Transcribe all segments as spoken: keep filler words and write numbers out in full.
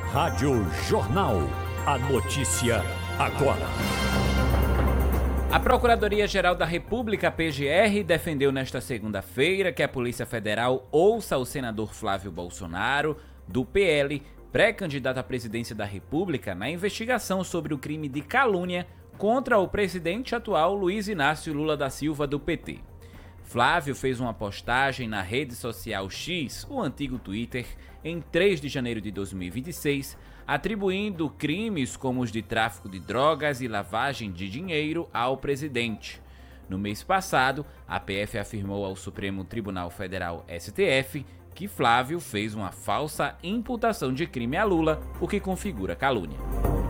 Rádio Jornal. A notícia agora. A Procuradoria-Geral da República, P G R, defendeu nesta segunda-feira que a Polícia Federal ouça o senador Flávio Bolsonaro, do P L, pré-candidato à presidência da República, na investigação sobre o crime de calúnia contra o presidente atual Luiz Inácio Lula da Silva, do P T. Flávio fez uma postagem na rede social X, o antigo Twitter, em três de janeiro de dois mil e vinte e seis, atribuindo crimes como os de tráfico de drogas e lavagem de dinheiro ao presidente. No mês passado, a P F afirmou ao Supremo Tribunal Federal, S T F, que Flávio fez uma falsa imputação de crime a Lula, o que configura calúnia.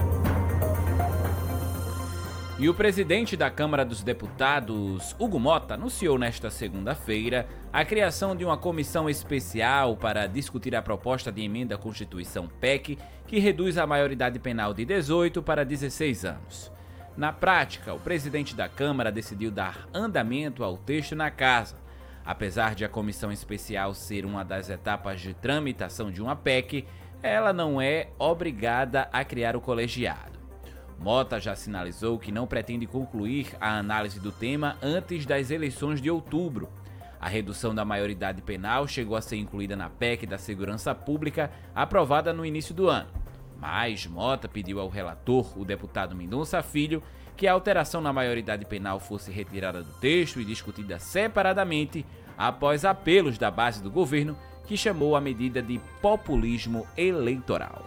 E o presidente da Câmara dos Deputados, Hugo Mota, anunciou nesta segunda-feira a criação de uma comissão especial para discutir a proposta de emenda à Constituição P E C, que reduz a maioridade penal de dezoito para dezesseis anos. Na prática, o presidente da Câmara decidiu dar andamento ao texto na casa. Apesar de a comissão especial ser uma das etapas de tramitação de uma P E C, ela não é obrigada a criar o colegiado. Mota já sinalizou que não pretende concluir a análise do tema antes das eleições de outubro. A redução da maioridade penal chegou a ser incluída na P E C da Segurança Pública, aprovada no início do ano. Mas Mota pediu ao relator, o deputado Mendonça Filho, que a alteração na maioridade penal fosse retirada do texto e discutida separadamente após apelos da base do governo, que chamou a medida de populismo eleitoral.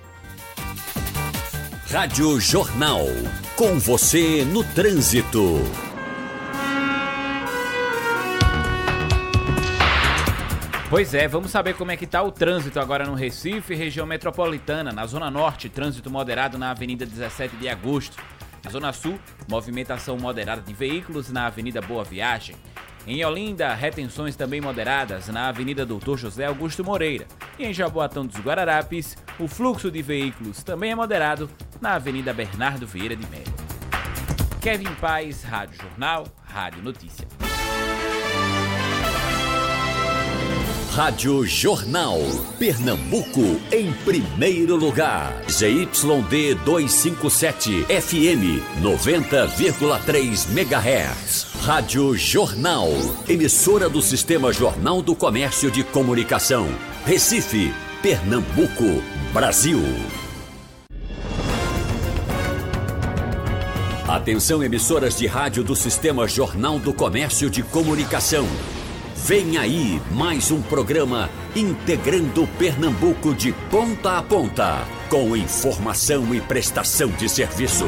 Rádio Jornal. Com você no trânsito. Pois é, vamos saber como é que tá o trânsito agora no Recife, região metropolitana. Na Zona Norte, trânsito moderado na Avenida dezessete de agosto. Na Zona Sul, movimentação moderada de veículos na Avenida Boa Viagem. Em Olinda, retenções também moderadas na Avenida Doutor José Augusto Moreira. E em Jaboatão dos Guararapes, o fluxo de veículos também é moderado na Avenida Bernardo Vieira de Mello. Kevin Paz, Rádio Jornal, Rádio Notícia. Rádio Jornal. Pernambuco em primeiro lugar. Z Y D duzentos e cinquenta e sete, F M noventa vírgula três megahertz. Rádio Jornal. Emissora do Sistema Jornal do Comércio de Comunicação. Recife, Pernambuco, Brasil. Atenção, emissoras de rádio do Sistema Jornal do Comércio de Comunicação. Vem aí mais um programa integrando Pernambuco de ponta a ponta, com informação e prestação de serviço.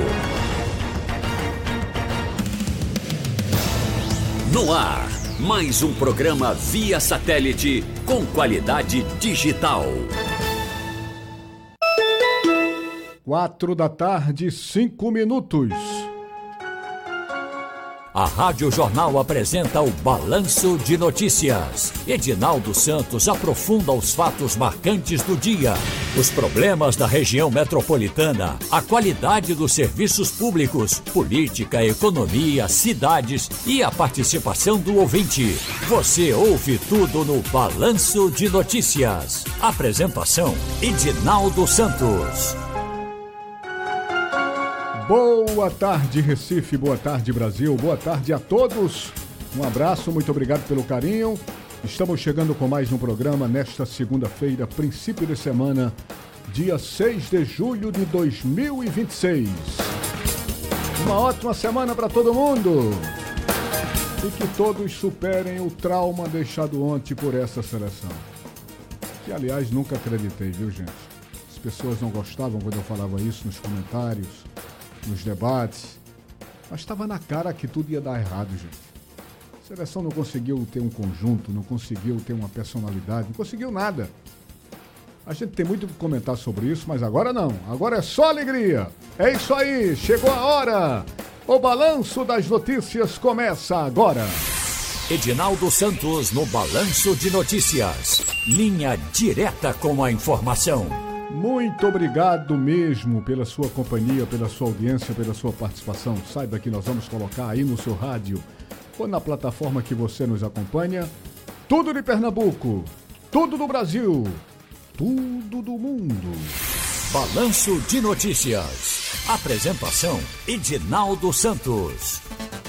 No ar, mais um programa via satélite com qualidade digital. Quatro da tarde, cinco minutos. A Rádio Jornal apresenta o Balanço de Notícias. Edinaldo Santos aprofunda os fatos marcantes do dia, os problemas da região metropolitana, a qualidade dos serviços públicos, política, economia, cidades e a participação do ouvinte. Você ouve tudo no Balanço de Notícias. Apresentação: Edinaldo Santos. Boa tarde, Recife, boa tarde, Brasil, boa tarde a todos. Um abraço, muito obrigado pelo carinho. Estamos chegando com mais um programa nesta segunda-feira, princípio de semana, dia seis de julho de dois mil e vinte e seis. Uma ótima semana para todo mundo. E que todos superem o trauma deixado ontem por essa seleção. Que, aliás, nunca acreditei, viu, gente? As pessoas não gostavam quando eu falava isso nos comentários, nos debates, mas estava na cara que tudo ia dar errado, gente. A seleção não conseguiu ter um conjunto, não conseguiu ter uma personalidade, não conseguiu nada. A gente tem muito que comentar sobre isso, mas agora não, agora é só alegria. É isso aí, chegou a hora. O Balanço das Notícias começa agora. Edinaldo Santos no Balanço de Notícias. Linha direta com a informação. Muito obrigado mesmo pela sua companhia, pela sua audiência, pela sua participação. Saiba que nós vamos colocar aí no seu rádio ou na plataforma que você nos acompanha, tudo de Pernambuco, tudo do Brasil, tudo do mundo. Balanço de Notícias. Apresentação: Edinaldo Santos.